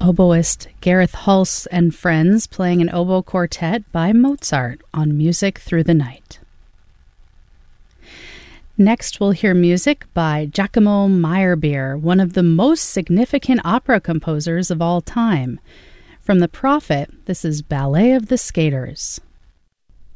Oboist Gareth Hulse and Friends playing an oboe quartet by Mozart on Music Through the Night. Next, we'll hear music by Giacomo Meyerbeer, one of the most significant opera composers of all time. From The Prophet, this is Ballet of the Skaters.